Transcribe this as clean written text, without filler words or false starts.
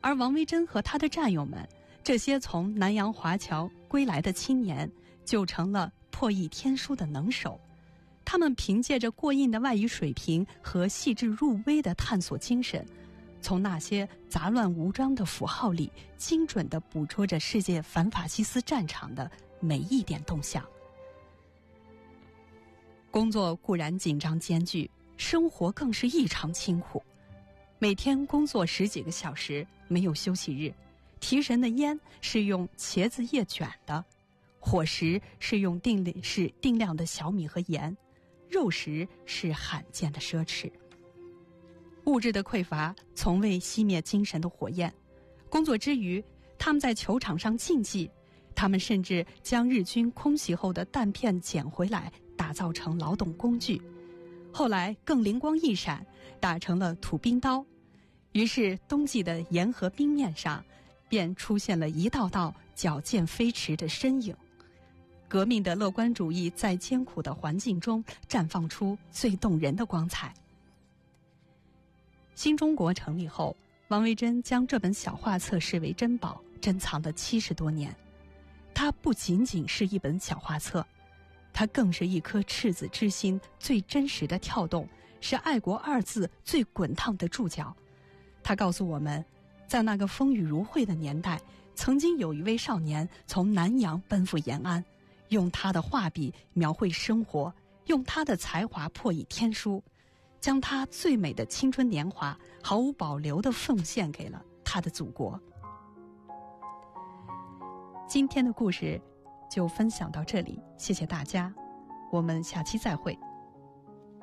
而王维珍和他的战友们，这些从南洋华侨归来的青年，就成了破译天书的能手。他们凭借着过硬的外语水平和细致入微的探索精神，从那些杂乱无章的符号里，精准地捕捉着世界反法西斯战场的每一点动向。工作固然紧张艰巨，生活更是异常清苦。每天工作10几个小时，没有休息日。提神的烟是用茄子叶卷的，伙食是用定量的小米和盐，肉食是罕见的奢侈。物质的匮乏从未熄灭精神的火焰。工作之余，他们在球场上竞技，他们甚至将日军空袭后的弹片捡回来，打造成劳动工具。后来更灵光一闪，打成了土兵刀。于是冬季的沿河冰面上便出现了一道道矫健飞驰的身影。革命的乐观主义在艰苦的环境中绽放出最动人的光彩。新中国成立后，王维珍将这本小画册视为珍宝，珍藏了70多年。它不仅仅是一本小画册，它更是一颗赤子之心最真实的跳动，是爱国2字最滚烫的注脚。它告诉我们，在那个风雨如晦的年代，曾经有一位少年从南洋奔赴延安，用他的画笔描绘生活，用他的才华破译天书，将他最美的青春年华毫无保留地奉献给了他的祖国。今天的故事就分享到这里，谢谢大家，我们下期再会。